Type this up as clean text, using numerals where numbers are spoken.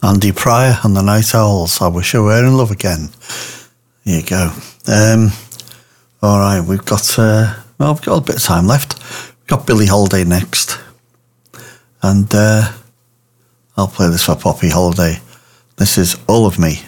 Andy Pryor and the Night Owls. I wish I were in love again. There you go. All right, we've got we've got a bit of time left. We've got Billie Holiday next, and I'll play this for Poppy Holiday. This is All of Me.